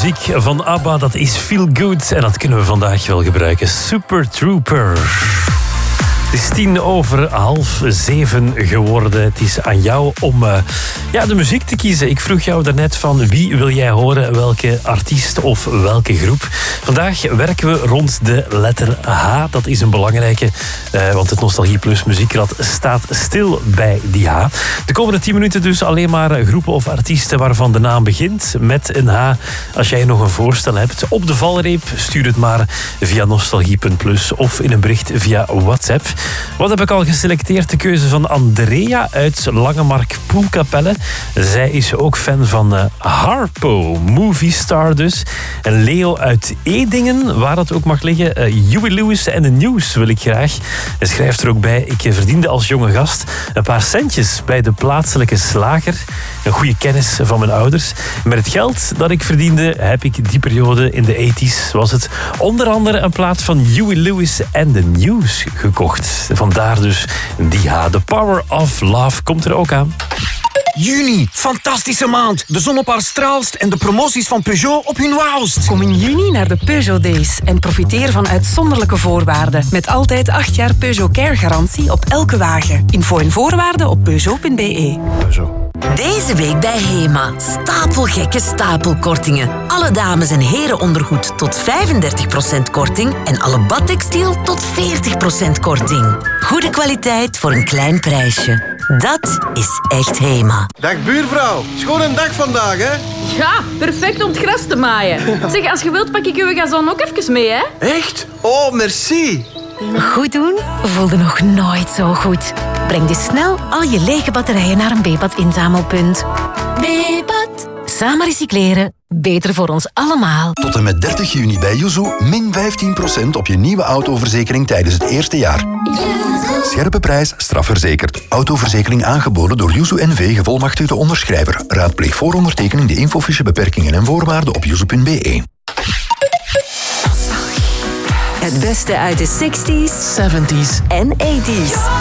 muziek van ABBA, dat is Feel Good. En dat kunnen we vandaag wel gebruiken. Super Trooper. Het is 6:10 geworden. Het is aan jou om de muziek te kiezen. Ik vroeg jou daarnet van wie wil jij horen, welke artiest of welke groep. Vandaag werken we rond de letter H. Dat is een belangrijke, want het Nostalgie Plus muziekrad staat stil bij die H. De komende 10 minuten dus alleen maar groepen of artiesten waarvan de naam begint met een H. Als jij nog een voorstel hebt op de valreep, stuur het maar via nostalgie.plus of in een bericht via WhatsApp. Wat heb ik al geselecteerd? De keuze van Andrea uit Langemark Poelkapelle. Zij is ook fan van Harpo, Movie Star dus. En Leo uit Edingen, waar dat ook mag liggen. Huey Lewis en de News wil ik graag. Hij schrijft er ook bij: ik verdiende als jonge gast een paar centjes bij de plaatselijke slager. Een goede kennis van mijn ouders. Met het geld dat ik verdiende heb ik die periode in de 80's, was het onder andere een plaat van Huey Lewis en de News gekocht. Vandaar dus die H. The Power of Love komt er ook aan. Juni, fantastische maand. De zon op haar straalst en de promoties van Peugeot op hun wauwst. Kom in juni naar de Peugeot Days en profiteer van uitzonderlijke voorwaarden. Met altijd 8 jaar Peugeot Care garantie op elke wagen. Info en voorwaarden op peugeot.be. Deze week bij HEMA. Stapelgekke stapelkortingen. Alle dames- en herenondergoed tot 35% korting en alle badtextiel tot 40% korting. Goede kwaliteit voor een klein prijsje. Dat is echt HEMA. Dag buurvrouw, schoon een dag vandaag, hè? Ja, perfect om het gras te maaien. Zeg, als je wilt pak ik uw gazon ook even mee, hè? Echt? Oh, merci. Goed doen voelde nog nooit zo goed. Breng dus snel al je lege batterijen naar een Bepat inzamelpunt. Bepat. Samen recycleren. Beter voor ons allemaal. Tot en met 30 juni bij Yuzu min 15% op je nieuwe autoverzekering tijdens het eerste jaar. Scherpe prijs, strafverzekerd. Autoverzekering aangeboden door Yuzu NV, gevolmachtigde onderschrijver. Raadpleeg voor ondertekening de infofiche beperkingen en voorwaarden op yuzu.be. Het beste uit de 60s, 70s en 80s.